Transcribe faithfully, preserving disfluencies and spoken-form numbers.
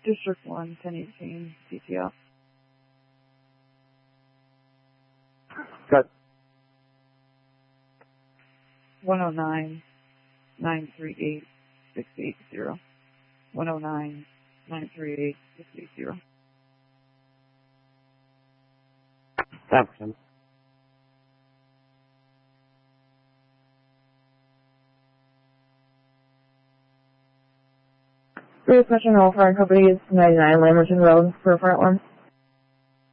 District one, ten eighteen, T T F. Got one oh nine, nine three eight, six eight zero. one oh nine, nine three eight, six eight zero. Applicant. Rear question, all fire company is ninety-nine Lamberton Road for front one.